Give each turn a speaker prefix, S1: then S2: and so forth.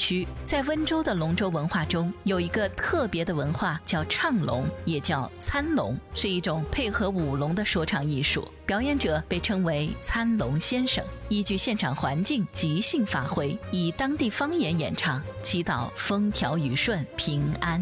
S1: 区。在温州的龙舟文化中，有一个特别的文化叫唱龙，也叫参龙，是一种配合舞龙的说唱艺术。表演者被称为参龙先生，依据现场环境即兴发挥，以当地方言演唱，祈祷风调雨顺、平安